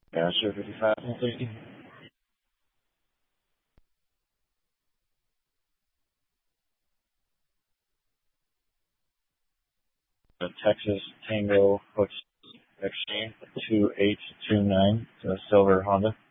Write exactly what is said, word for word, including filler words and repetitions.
Yeah, sure, fifty-five and thirty. The Texas Tango Hooks Exchange two eight two nine, the silver Honda.